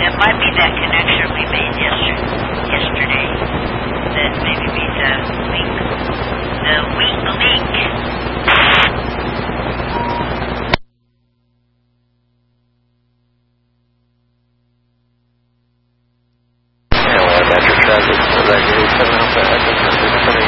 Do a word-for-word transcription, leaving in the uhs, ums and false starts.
It might be that connection we made yesterday, yesterday that maybe be the weak, the weak link. Metro Transit, Regulation Alpha, Echo Center three,